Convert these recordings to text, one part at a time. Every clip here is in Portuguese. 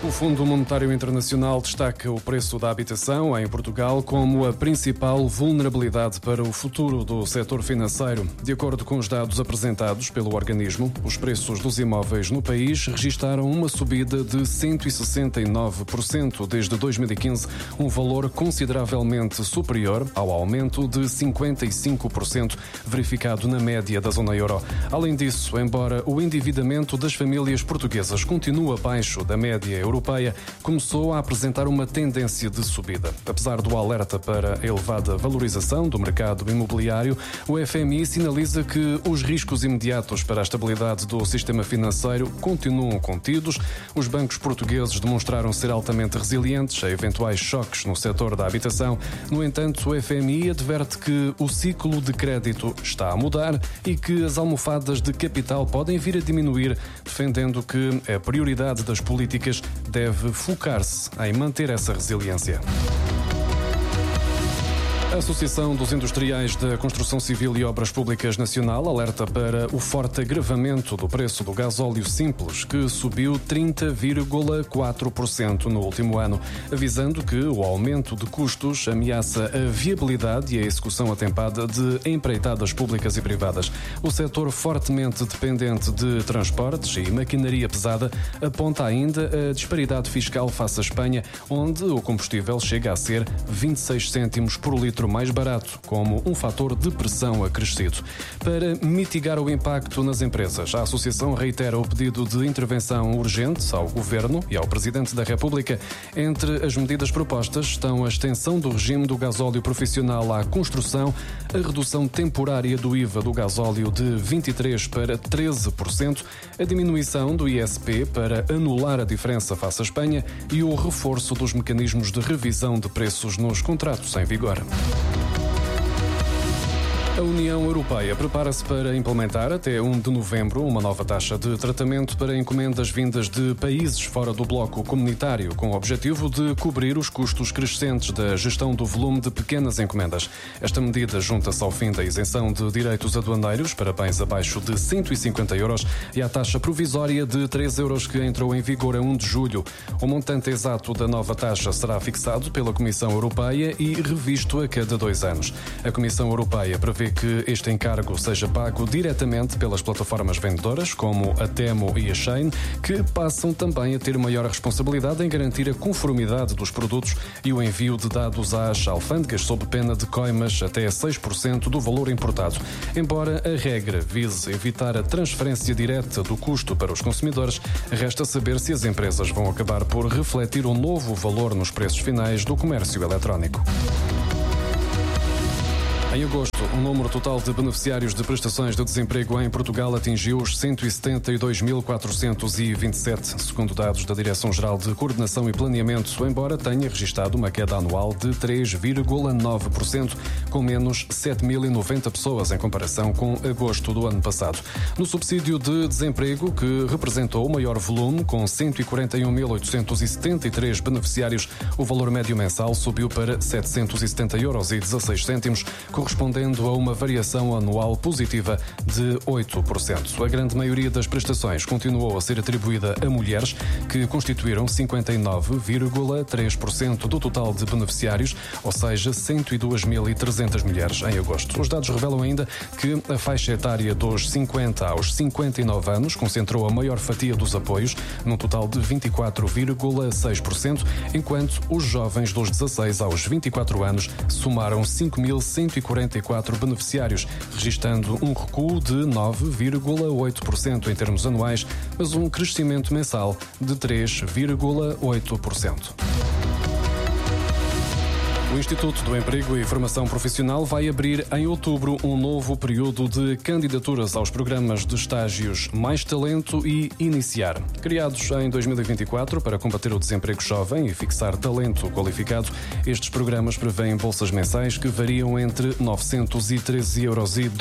O Fundo Monetário Internacional destaca o preço da habitação em Portugal como a principal vulnerabilidade para o futuro do setor financeiro. De acordo com os dados apresentados pelo organismo, os preços dos imóveis no país registaram uma subida de 169% desde 2015, um valor consideravelmente superior ao aumento de 55% verificado na média da zona euro. Além disso, embora o endividamento das famílias portuguesas continue abaixo da média europeia, começou a apresentar uma tendência de subida. Apesar do alerta para a elevada valorização do mercado imobiliário, o FMI sinaliza que os riscos imediatos para a estabilidade do sistema financeiro continuam contidos. Os bancos portugueses demonstraram ser altamente resilientes a eventuais choques no setor da habitação. No entanto, o FMI adverte que o ciclo de crédito está a mudar e que as almofadas de capital podem vir a diminuir, defendendo que a prioridade das políticas deve focar-se em manter essa resiliência. A Associação dos Industriais da Construção Civil e Obras Públicas Nacional alerta para o forte agravamento do preço do gasóleo simples, que subiu 30,4% no último ano, avisando que o aumento de custos ameaça a viabilidade e a execução atempada de empreitadas públicas e privadas. O setor fortemente dependente de transportes e maquinaria pesada aponta ainda a disparidade fiscal face à Espanha, onde o combustível chega a ser 26 cêntimos por litro mais barato, como um fator de pressão acrescido. Para mitigar o impacto nas empresas, a Associação reitera o pedido de intervenção urgente ao Governo e ao Presidente da República. Entre as medidas propostas estão a extensão do regime do gasóleo profissional à construção, a redução temporária do IVA do gasóleo de 23% para 13%, a diminuição do ISP para anular a diferença face à Espanha e o reforço dos mecanismos de revisão de preços nos contratos em vigor. A União Europeia prepara-se para implementar até 1 de novembro uma nova taxa de tratamento para encomendas vindas de países fora do bloco comunitário, com o objetivo de cobrir os custos crescentes da gestão do volume de pequenas encomendas. Esta medida junta-se ao fim da isenção de direitos aduaneiros para bens abaixo de 150 euros e à taxa provisória de 3 euros que entrou em vigor a 1 de julho. O montante exato da nova taxa será fixado pela Comissão Europeia e revisto a cada 2 anos. A Comissão Europeia prevê que este encargo seja pago diretamente pelas plataformas vendedoras, como a Temu e a Shein, que passam também a ter maior responsabilidade em garantir a conformidade dos produtos e o envio de dados às alfândegas sob pena de coimas até 6% do valor importado. Embora a regra vise evitar a transferência direta do custo para os consumidores, resta saber se as empresas vão acabar por refletir um novo valor nos preços finais do comércio eletrónico. Em agosto, o número total de beneficiários de prestações de desemprego em Portugal atingiu os 172.427, segundo dados da Direção-Geral de Coordenação e Planeamento, embora tenha registrado uma queda anual de 3,9%, com menos 7.090 pessoas em comparação com agosto do ano passado. No subsídio de desemprego, que representou o maior volume, com 141.873 beneficiários, o valor médio mensal subiu para 770,16 euros, correspondendo a uma variação anual positiva de 8%. A grande maioria das prestações continuou a ser atribuída a mulheres, que constituíram 59,3% do total de beneficiários, ou seja, 102.300 mulheres em agosto. Os dados revelam ainda que a faixa etária dos 50 aos 59 anos concentrou a maior fatia dos apoios, num total de 24,6%, enquanto os jovens dos 16 aos 24 anos somaram 5.144 beneficiários, registando um recuo de 9,8% em termos anuais, mas um crescimento mensal de 3,8%. O Instituto do Emprego e Formação Profissional vai abrir em outubro um novo período de candidaturas aos programas de estágios Mais Talento e Iniciar. Criados em 2024 para combater o desemprego jovem e fixar talento qualificado, estes programas prevêem bolsas mensais que variam entre 913,12 euros e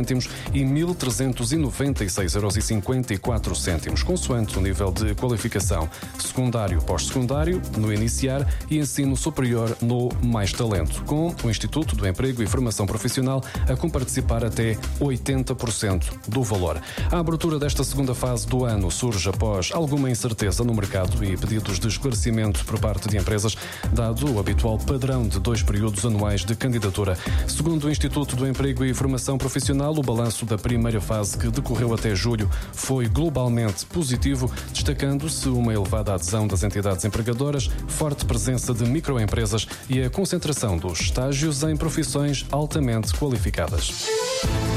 1.396,54 euros, consoante o nível de qualificação secundário, pós-secundário, no Iniciar e ensino superior no Mais mais talento, com o Instituto do Emprego e Formação Profissional a comparticipar até 80% do valor. A abertura desta segunda fase do ano surge após alguma incerteza no mercado e pedidos de esclarecimento por parte de empresas, dado o habitual padrão de 2 períodos anuais de candidatura. Segundo o Instituto do Emprego e Formação Profissional, o balanço da primeira fase, que decorreu até julho, foi globalmente positivo, destacando-se uma elevada adesão das entidades empregadoras, forte presença de microempresas e a concentração dos estágios em profissões altamente qualificadas.